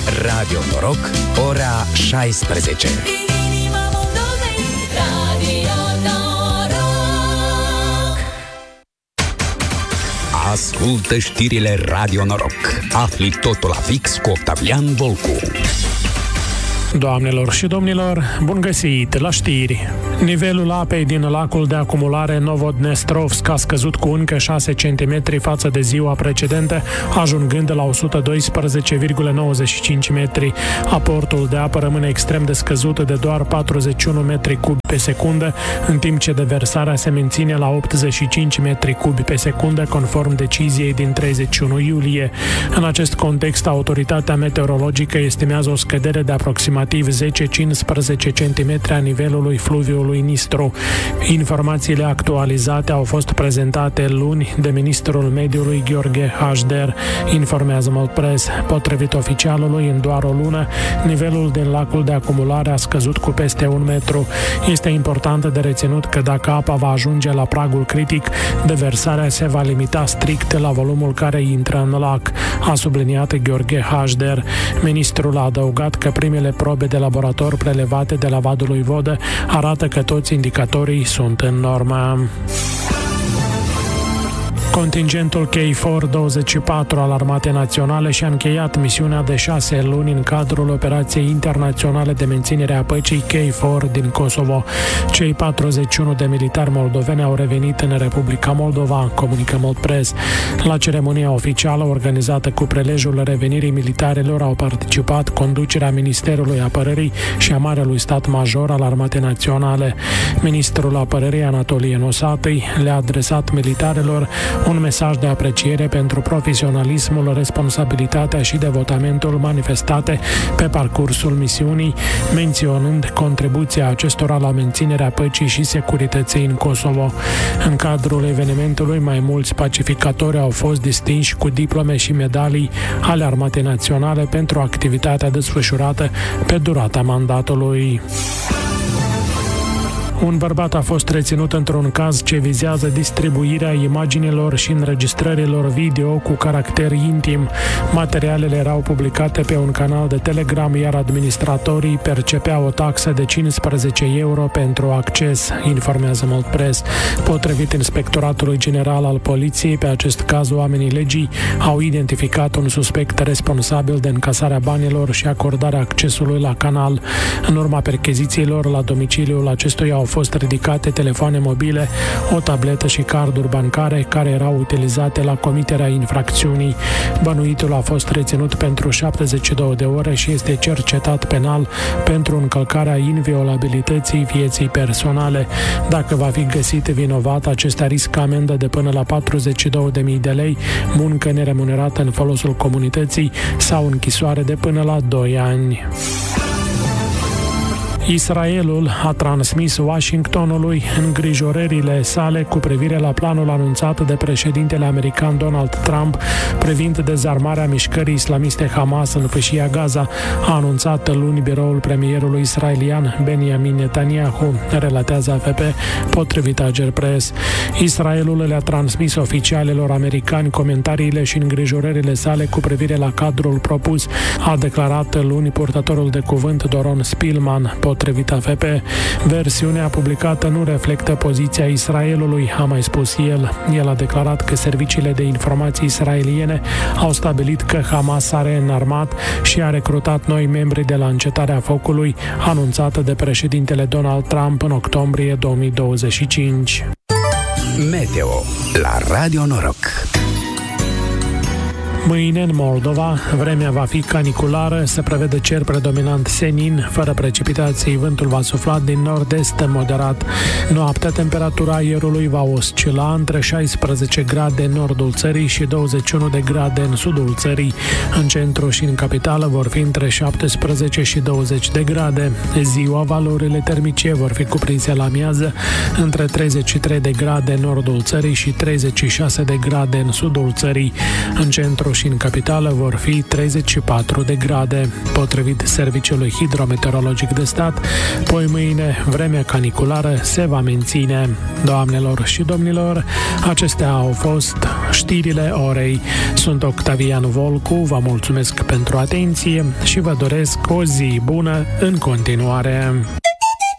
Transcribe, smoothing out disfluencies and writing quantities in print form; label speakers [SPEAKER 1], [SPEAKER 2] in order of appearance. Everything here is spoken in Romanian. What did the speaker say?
[SPEAKER 1] Radio Noroc, ora 16. Ascultă știrile Radio Noroc. Afli totul la fix cu Octavian Volcu.
[SPEAKER 2] Doamnelor și domnilor, bun găsit la știri! Nivelul apei din lacul de acumulare Novodnestrovsk a scăzut cu încă 6 cm față de ziua precedentă, ajungând la 112,95 metri. Aportul de apă rămâne extrem de scăzut de doar 41 metri cubi pe secundă, în timp ce deversarea se menține la 85 metri cubi pe secundă, conform deciziei din 31 iulie. În acest context, autoritatea meteorologică estimează o scădere de aproximativ 10-15 cm a nivelului fluviului Nistru. Informațiile actualizate au fost prezentate luni de ministrul mediului Gheorghe Hașder, informează Moldpress. Potrivit oficialului, în doar o lună, nivelul din lacul de acumulare a scăzut cu peste 1 metru. Este important de reținut că dacă apa va ajunge la pragul critic, deversarea se va limita strict la volumul care intră în lac, a subliniat Gheorghe Hașder. Ministrul a adăugat că primele probe de laborator prelevate de la vadul lui Vodă arată că toți indicatorii sunt în normă. Contingentul KFOR-24 al Armatei Naționale și-a încheiat misiunea de 6 luni în cadrul operației internaționale de menținere a păcii KFOR din Kosovo. Cei 41 de militari moldoveni au revenit în Republica Moldova, comunică Moldpress. La ceremonia oficială organizată cu prelejul revenirii militarilor au participat conducerea Ministerului Apărării și a Marelui Stat Major al Armatei Naționale. Ministrul Apărării Anatolie Nosatăi le-a adresat militarilor un mesaj de apreciere pentru profesionalismul, responsabilitatea și devotamentul manifestate pe parcursul misiunii, menționând contribuția acestora la menținerea păcii și securității în Kosovo. În cadrul evenimentului, mai mulți pacificatori au fost distinși cu diplome și medalii ale Armatei Naționale pentru activitatea desfășurată pe durata mandatului. Un bărbat a fost reținut într-un caz ce vizează distribuirea imaginilor și înregistrărilor video cu caracter intim. Materialele erau publicate pe un canal de Telegram, iar administratorii percepeau o taxă de 15 euro pentru acces, informează Moldpress. Potrivit Inspectoratului General al Poliției, pe acest caz oamenii legii au identificat un suspect responsabil de încasarea banilor și acordarea accesului la canal. În urma perchezițiilor la domiciliul acestuia au fost ridicate telefoane mobile, o tabletă și carduri bancare care erau utilizate la comiterea infracțiunii. Bănuitul a fost reținut pentru 72 de ore și este cercetat penal pentru încălcarea inviolabilității vieții personale. Dacă va fi găsit vinovat, acesta riscă amendă de până la 42.000 de lei, muncă neremunerată în folosul comunității sau închisoare de până la 2 ani. Israelul a transmis Washingtonului îngrijorările sale cu privire la planul anunțat de președintele american Donald Trump privind dezarmarea mișcării islamiste Hamas în fâșia Gaza, a anunțat luni biroul premierului israelian Benjamin Netanyahu, relatează AFP, potrivit Ager Press. Israelul le-a transmis oficialilor americani comentariile și îngrijorările sale cu privire la cadrul propus, a declarat luni purtătorul de cuvânt Doron Spilman, potrivit AFP. Versiunea publicată nu reflectă poziția Israelului, a mai spus el. El a declarat că serviciile de informații israeliene au stabilit că Hamas a reînarmat și a recrutat noi membri de la încetarea focului, anunțată de președintele Donald Trump în octombrie 2025.
[SPEAKER 1] Meteo la Radio Noroc.
[SPEAKER 2] Mâine, în Moldova, vremea va fi caniculară, se prevede cer predominant senin, fără precipitații, vântul va sufla din nord-est moderat. Noaptea, temperatura aerului va oscila între 16 grade în nordul țării și 21 de grade în sudul țării. În centru și în capitală vor fi între 17 și 20 de grade. Ziua, valorile termice vor fi cuprinse la amiază între 33 de grade în nordul țării și 36 de grade în sudul țării. În centru și în capitală vor fi 34 de grade. Potrivit Serviciului Hidrometeorologic de Stat, poi mâine vremea caniculară se va menține. Doamnelor și domnilor, acestea au fost știrile orei. Sunt Octavian Volcu, vă mulțumesc pentru atenție și vă doresc o zi bună în continuare.